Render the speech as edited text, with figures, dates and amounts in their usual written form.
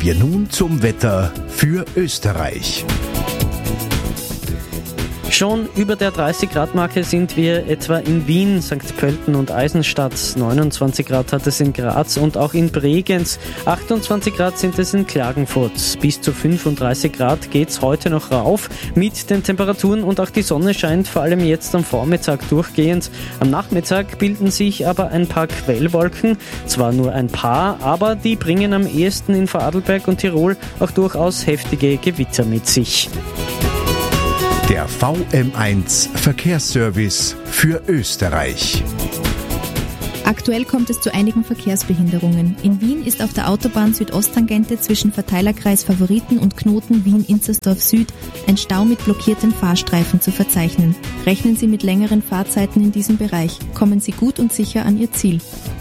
wir nun zum Wetter für Österreich. Schon über der 30-Grad-Marke sind wir etwa in Wien, St. Pölten und Eisenstadt. 29 Grad hat es in Graz und auch in Bregenz. 28 Grad sind es in Klagenfurt. Bis zu 35 Grad geht's heute noch rauf mit den Temperaturen und auch die Sonne scheint vor allem jetzt am Vormittag durchgehend. Am Nachmittag bilden sich aber ein paar Quellwolken. Zwar nur ein paar, aber die bringen am ehesten in Vorarlberg und Tirol auch durchaus heftige Gewitter mit sich. Der VM1 Verkehrsservice für Österreich. Aktuell kommt es zu einigen Verkehrsbehinderungen. In Wien ist auf der Autobahn Südosttangente zwischen Verteilerkreis Favoriten und Knoten Wien-Inzersdorf Süd ein Stau mit blockierten Fahrstreifen zu verzeichnen. Rechnen Sie mit längeren Fahrzeiten in diesem Bereich. Kommen Sie gut und sicher an Ihr Ziel.